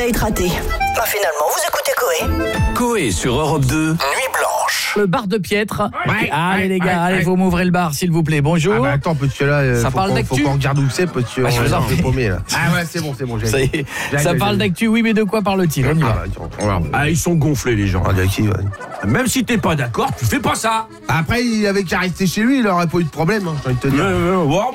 à être raté. Bah finalement, vous écoutez Coé. Coé sur Europe 2, Nuit Blanche. Le bar de Piètre. Ouais, allez les gars, ouais, allez, ouais. vous m'ouvrez le bar s'il vous plaît. Bonjour. Ah bah attends, petit là, Ça parle d'actu. faut qu'on regarde où c'est, petit. Ah, je vous en prie. paumé là. Ah ouais, c'est bon, Ça y est, ça parle d'actu, oui, mais de quoi parle-t-il? On y va. Ah, ils sont gonflés, les gens. Ah, d'actu, ouais. Même si t'es pas d'accord, tu fais pas ça. Après, il avait qu'à rester chez lui, il aurait pas eu de problème, hein, j'ai envie de te dire. Bon,